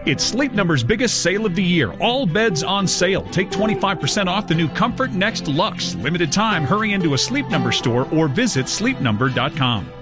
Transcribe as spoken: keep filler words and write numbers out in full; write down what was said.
It's Sleep Number's biggest sale of the year. All beds on sale. Take twenty-five percent off the new Comfort Next Luxe. Limited time. Hurry into a Sleep Number store or visit sleep number dot com.